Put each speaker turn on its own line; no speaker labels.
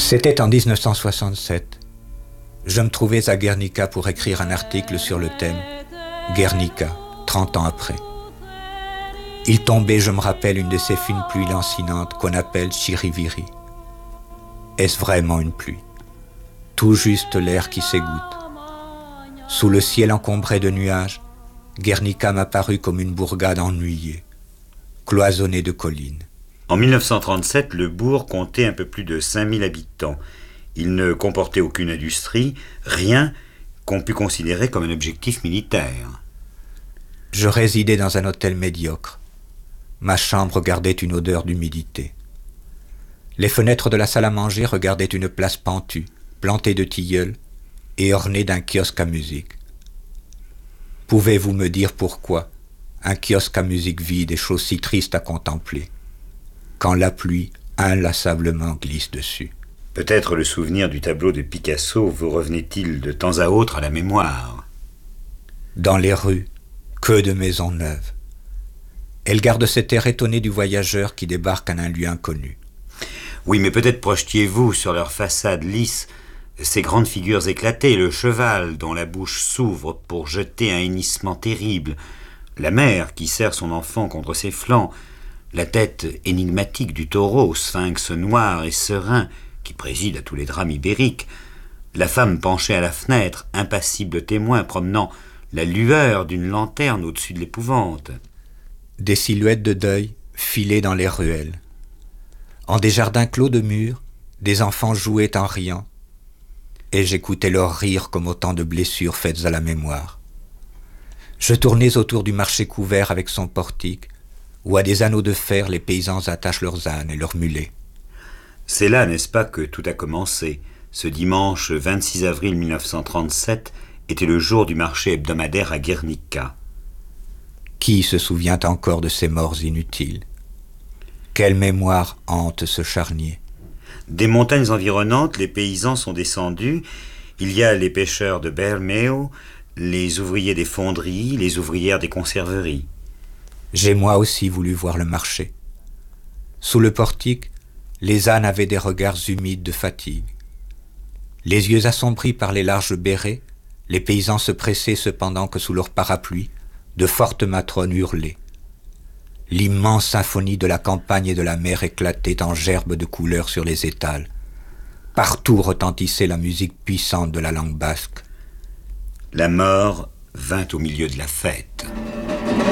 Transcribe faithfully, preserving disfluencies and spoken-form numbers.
C'était en dix-neuf cent soixante-sept. Je me trouvais à Guernica pour écrire un article sur le thème « Guernica, trente ans après ». Il tombait, je me rappelle, une de ces fines pluies lancinantes qu'on appelle chiriviri. Est-ce vraiment une pluie? Tout juste l'air qui s'égoutte. Sous le ciel encombré de nuages, Guernica m'apparut comme une bourgade ennuyée, cloisonnée de collines.
En mille neuf cent trente-sept, le bourg comptait un peu plus de cinq mille habitants. Il ne comportait aucune industrie, rien qu'on pût considérer comme un objectif militaire.
Je résidais dans un hôtel médiocre. Ma chambre gardait une odeur d'humidité. Les fenêtres de la salle à manger regardaient une place pentue, plantée de tilleuls et ornée d'un kiosque à musique. Pouvez-vous me dire pourquoi un kiosque à musique vide est chose si triste à contempler, quand la pluie inlassablement glisse dessus?
Peut-être le souvenir du tableau de Picasso vous revenait-il de temps à autre à la mémoire.
Dans les rues, que de maisons neuves. Elles gardent cet air étonné du voyageur qui débarque en un lieu inconnu.
Oui, mais peut-être projetiez-vous sur leur façade lisse ces grandes figures éclatées, le cheval dont la bouche s'ouvre pour jeter un hennissement terrible, la mère qui serre son enfant contre ses flancs, la tête énigmatique du taureau, sphinx noir et serein, qui préside à tous les drames ibériques, la femme penchée à la fenêtre, impassible témoin promenant la lueur d'une lanterne au-dessus de l'épouvante.
Des silhouettes de deuil filées dans les ruelles. En des jardins clos de murs, des enfants jouaient en riant, et j'écoutais leur rire comme autant de blessures faites à la mémoire. Je tournais autour du marché couvert avec son portique, où à des anneaux de fer les paysans attachent leurs ânes et leurs mulets.
C'est là, n'est-ce pas, que tout a commencé. Ce dimanche vingt-six avril mille neuf cent trente-sept était le jour du marché hebdomadaire à Guernica.
Qui se souvient encore de ces morts inutiles? Quelle mémoire hante ce charnier?
Des montagnes environnantes, les paysans sont descendus. Il y a les pêcheurs de Bermeo, les ouvriers des fonderies, les ouvrières des conserveries.
J'ai moi aussi voulu voir le marché. Sous le portique, les ânes avaient des regards humides de fatigue. Les yeux assombris par les larges bérets, les paysans se pressaient cependant que sous leur parapluie, de fortes matrones hurlaient. L'immense symphonie de la campagne et de la mer éclatait en gerbes de couleurs sur les étals. Partout retentissait la musique puissante de la langue basque.
La mort vint au milieu de la fête.